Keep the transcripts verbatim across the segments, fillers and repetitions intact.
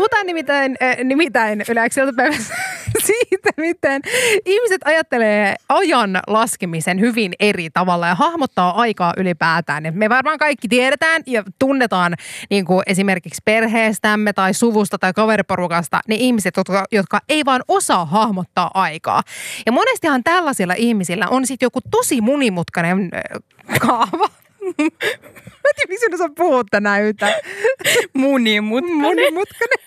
Puhutaan nimittäin, äh, nimittäin yleensä päivässä siitä, miten ihmiset ajattelee ajan laskemisen hyvin eri tavalla ja hahmottaa aikaa ylipäätään. Et me varmaan kaikki tiedetään ja tunnetaan niin kuin esimerkiksi perheestämme tai suvusta tai kaveriporukasta ne ihmiset, jotka, jotka ei vaan osaa hahmottaa aikaa. Ja monestihan tällaisilla ihmisillä on sitten joku tosi monimutkainen äh, kaava. Mä en tiedä, miksi sinä saa puhua tänään yhtään. Monimutkainen. Monimutkainen.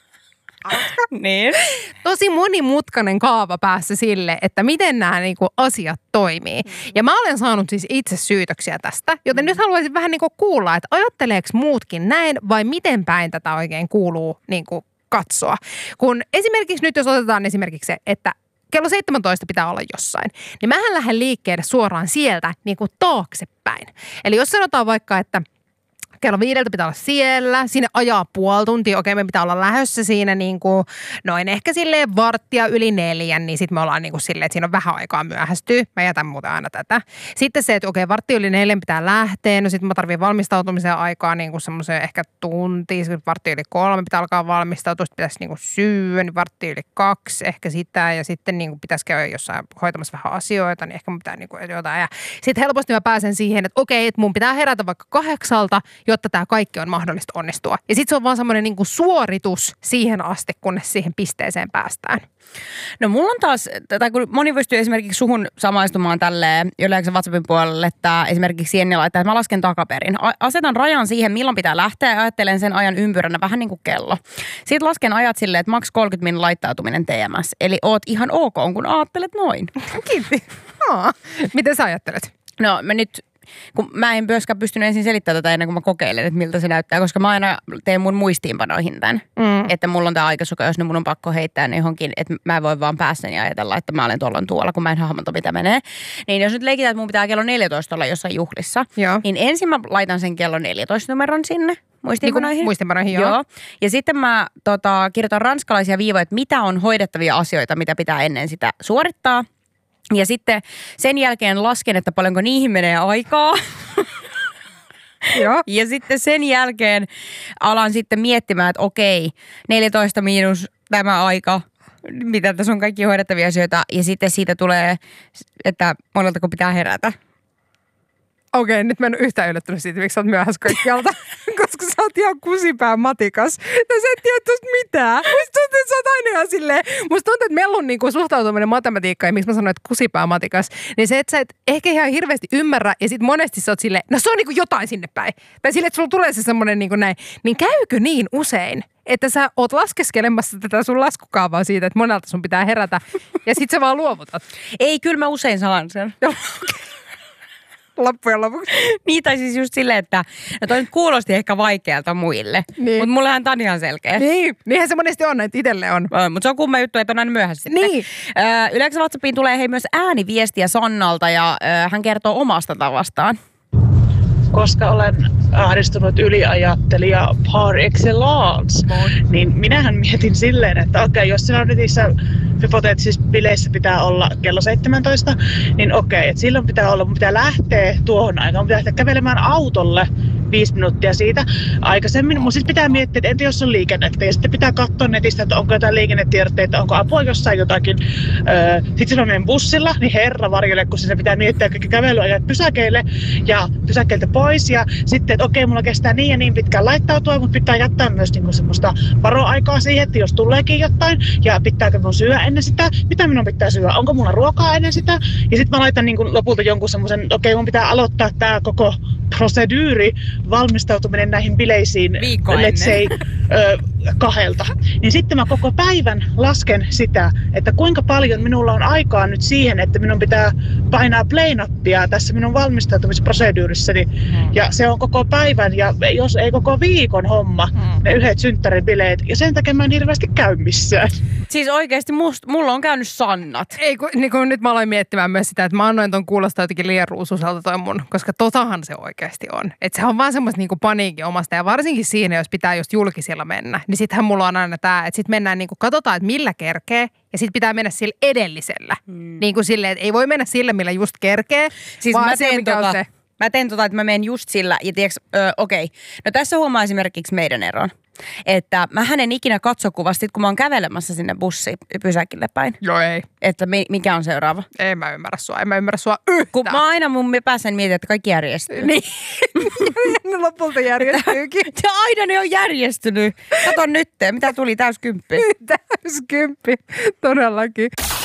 Niin. Tosi monimutkainen kaava päässä sille, että miten nämä niinku asiat toimii. Ja mä olen saanut siis itse syytöksiä tästä, joten mm. nyt haluaisin vähän niinku kuulla, että ajatteleeko muutkin näin vai miten päin tätä oikein kuuluu niinku katsoa. Kun esimerkiksi nyt jos otetaan esimerkiksi se, että kello seitsemäntoista pitää olla jossain, niin mähän lähden liikkeelle suoraan sieltä niin kuin taaksepäin. Eli jos sanotaan vaikka, että kello viideltä pitää olla siellä, sinne ajaa puoli tuntia, okei me pitää olla lähdössä siinä niin kuin noin ehkä silleen varttia yli neljän, niin sitten me ollaan niin kuin silleen, että siinä on vähän aikaa myöhästyä. Mä jätän muuten aina tätä. Sitten se, että okei varttia yli neljän pitää lähteä, no sitten mä tarvitsen valmistautumisen aikaa niin kuin semmoisen ehkä tunti, sitten varttia yli kolme pitää alkaa valmistautua, sitten pitäisi niin kuin syödä, niin varttia yli kaksi ehkä sitä ja sitten niin kuin pitäisi käydä jossain hoitamassa vähän asioita, niin ehkä mun pitää niin kuin jotain. Ja sitten helposti mä pääsen siihen, että okei, että mun pitää herätä vaikka kahdeksalta, jotta tämä kaikki on mahdollista onnistua. Ja sitten se on vaan semmoinen niinku suoritus siihen asti, kunnes siihen pisteeseen päästään. No mulla on taas, tai kun moni pystyy esimerkiksi suhun samaistumaan tälleen yleensä WhatsAppin puolelle, että esimerkiksi Jenni laittaa, että mä lasken takaperin. Asetan rajan siihen, milloin pitää lähteä ja ajattelen sen ajan ympyränä vähän niin kuin kello. Sitten lasken ajat silleen, että maks kolmekymmentä min laittautuminen T M S. Eli oot ihan ok, kun ajattelet noin. Kiitos. No, miten sä ajattelet? No mä nyt... Kun mä en myöskään pystynyt ensin selittämään tätä ennen kuin mä kokeilen, että miltä se näyttää, koska mä aina teen mun muistiinpanoihin tämän. Mm. Että mulla on tää aikasuka, jos ne mun on pakko heittää ne johonkin, että mä voin vaan päässäni ajatella, että mä olen tuolla tuolla, kun mä en hahmota mitä menee. Niin jos nyt leikitään, että mun pitää kello neljätoista olla jossain juhlissa, joo. Niin ensin mä laitan sen kello neljätoista numeron sinne muistiinpanoihin. Niin muistiinpanoihin, joo. joo. Ja sitten mä tota, kirjoitan ranskalaisia viivoja, että mitä on hoidettavia asioita, mitä pitää ennen sitä suorittaa. Ja sitten sen jälkeen lasken, että paljonko niihin menee aikaa. Joo. Ja sitten sen jälkeen alan sitten miettimään, että okei, neljätoista miinus tämä aika, mitä tässä on kaikki hoidettavia asioita. Ja sitten siitä tulee, että moneltako pitää herätä. Okei, nyt mä en ole yhtään yllättynyt siitä, miksi sä oot myöhässä kaikkialta, koska sä oot ihan kusipää matikas. Ja sä et tiedä tuosta mitään. Musta tuntuu, että sä oot aina ihan silleen. Musta tuntuu, että meillä on niinku suhtautuminen matematiikkaan, ja miksi mä sanoin, että kusipää matikas. Niin se, että sä et ehkä ihan hirveästi ymmärrä, ja sit monesti sä oot silleen, no se on niinku jotain sinne päin. Tai silleen, että sulla tulee se semmonen niinku näin. Niin käykö niin usein, että sä oot laskeskelemassa tätä sun laskukaavaa siitä, että monelta sun pitää herätä, ja sit sä vaan luovutat? Ei, kyllä mä usein salan sen. Loppujen lopuksi. Niin, tai siis just silleen, että no toi nyt kuulosti ehkä vaikealta muille, niin. Mutta mullehan tää on ihan selkeä. Niin, niinhän se monesti on, että itselle on. on mutta se on kumma juttu, että on aina myöhässä sitten. Niin. Äh, yleensä WhatsAppiin tulee hei myös ääniviestiä Sannalta ja äh, hän kertoo omasta tavastaan. Koska olen ahdistunut yliajattelija par excellence, niin minähän mietin silleen, että okei, jos sinä nyt niissä hypoteettisissa bileissä pitää olla kello seitsemäntoista, niin okei, että silloin pitää olla, mun pitää lähteä tuohon aikaan, mun pitää lähteä kävelemään autolle viisi minuuttia siitä. Aikaisemmin mun siis pitää miettiä, että entä jos on liikennettä, ja sitten pitää katsoa netistä, että onko jotain liikennetiedotteita, onko apua jossain jotakin. Öö, sitten silloin menen bussilla, niin herra varjelle, kun sinne pitää miettiä kaikki kävelyajat pysäkeille ja pysäkkeiltä pois, ja sitten, että okei, mulla kestää niin ja niin pitkään laittautua, mutta pitää jättää myös niinku semmoista varoaikaa siihen, että jos tuleekin jotain, ja pitääkö mun syödä ennen sitä, mitä minun pitää syödä, onko mulla ruokaa ennen sitä, ja sitten mä laitan niinku lopulta jonkun semmoisen, että okei, mun pitää aloittaa tää koko prosedyyri, valmistautuminen näihin bileisiin, let's say, ö, kahdelta. Niin sitten mä koko päivän lasken sitä, että kuinka paljon minulla on aikaa nyt siihen, että minun pitää painaa play-nappia tässä minun valmistautumisprosedyyrissäni. Mm. Ja se on koko päivän ja jos ei koko viikon homma, mm. ne yhdet synttäribileet. Ja sen takia mä en hirveästi käy missään. Siis oikeesti must, mulla on käynyt Sannat. Ei, kun, niin kun nyt mä aloin miettimään myös sitä, että mä annoin ton kuulostaa jotenkin liian ruusuiselta toi mun, koska totahan se oikeasti on. Että se on vaan semmoista niinku paniikin omasta ja varsinkin siinä, jos pitää just julkisilla mennä, niin sittenhän mulla on aina tää, että sit mennään niinku, katsotaan, että millä kerkee ja sit pitää mennä sillä edellisellä. Hmm. Niin kuin silleen, että ei voi mennä sillä, millä just kerkee, siis vaan mä se, teen mikä tota, on se. Mä teen tota, että mä menen just sillä, ja tiiäks, öö, okei. No tässä huomaa esimerkiksi meidän eron. Että mä en ikinä katso kuvasti, kun mä oon kävelemässä sinne bussipysäkille päin. Joo ei. Että mi- mikä on seuraava. Ei mä ymmärrä sua, en mä ymmärrä sua yhtään. Kun mä aina mun päässä mietin, että kaikki järjestyy. Niin. Ne lopulta järjestyykin. Ja aina ne on järjestynyt. Kato nyt, mitä tuli täyskymppi. Täyskymppi, todellakin.